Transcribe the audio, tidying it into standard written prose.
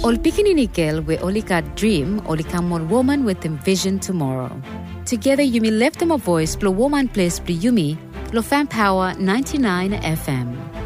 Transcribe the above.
Ol pikininikel we olika dream olikamol woman with envision tomorrow. Together Yumi left them a voice plo woman place pli Yumi lo fan power 99 FM.